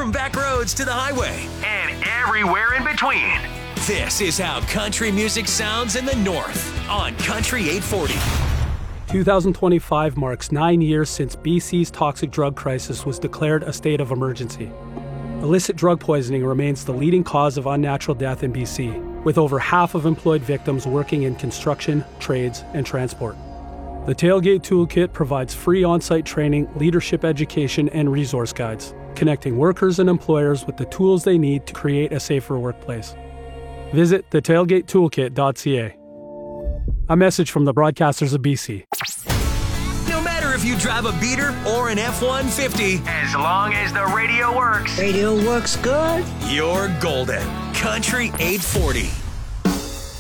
from back roads to the highway and everywhere in between. This is how country music sounds in the North on Country 840. 2025 marks 9 years since BC's toxic drug crisis was declared a state of emergency. Illicit drug poisoning remains the leading cause of unnatural death in BC, with over half of employed victims working in construction, trades, and transport. The Tailgate Toolkit provides free on-site training, leadership education, and resource guides, connecting workers and employers with the tools they need to create a safer workplace. Visit thetailgatetoolkit.ca. A message from the broadcasters of BC. No matter if you drive a beater or an F-150, As long as the radio works. Radio works good. you're golden. Country 840.